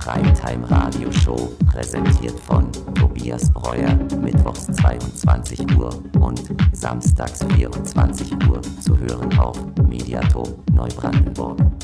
Primetime Radio Show, präsentiert von Tobias Breuer, mittwochs 22 Uhr und samstags 24 Uhr, zu hören auf Mediator Neubrandenburg.